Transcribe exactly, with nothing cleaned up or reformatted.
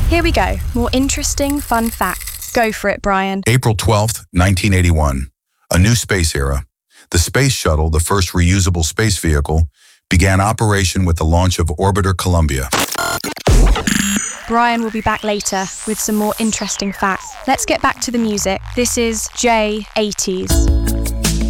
Here we go. More interesting, fun facts. Go for it, Brian. April twelfth, nineteen eighty-one. A new space era. The Space Shuttle, the first reusable space vehicle, began operation with the launch of Orbiter Columbia. Brian will be back later with some more interesting facts. Let's get back to the music. This is J eighties.